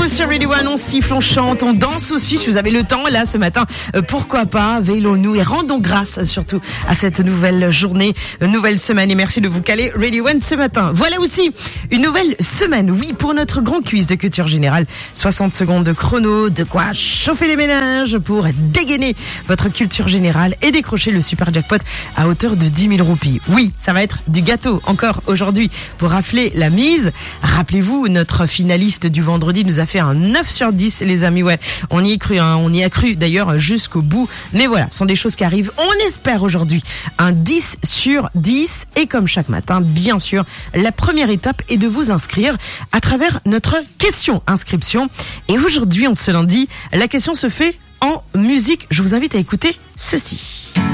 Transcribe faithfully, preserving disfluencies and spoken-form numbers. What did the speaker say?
vous sur Radio One, on siffle, on chante, on danse aussi. Si vous avez le temps, là, ce matin, euh, pourquoi pas, veillons-nous et rendons grâce surtout à cette nouvelle journée, nouvelle semaine. Et merci de vous caler Radio One ce matin. Voilà aussi une nouvelle semaine, oui, pour notre grand quiz de culture générale. soixante secondes de chrono, de quoi chauffer les ménages pour dégainer votre culture générale et décrocher le super jackpot à hauteur de dix mille roupies. Oui, ça va être du gâteau encore aujourd'hui pour rafler la mise. Rappelez-vous, notre finaliste du vendredi nous a fait un neuf sur dix, les amis. Ouais, on y est cru, hein. On y a cru d'ailleurs jusqu'au bout. Mais voilà, ce sont des choses qui arrivent. On espère aujourd'hui un dix sur dix. Et comme chaque matin, bien sûr, la première étape est de vous inscrire à travers notre question inscription. Et aujourd'hui, en ce lundi, la question se fait en musique. Je vous invite à écouter ceci.